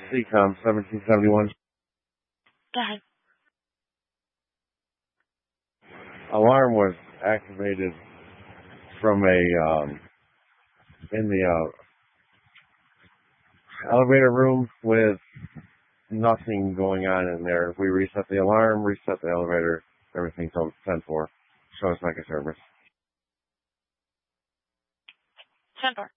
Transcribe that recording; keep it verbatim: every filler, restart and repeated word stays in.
C COM seventeen seventy-one. Go ahead. Alarm was activated from a, um, in the uh, elevator room with nothing going on in there. We reset the alarm, reset the elevator, everything's on ten four. Shows like a service. ten four.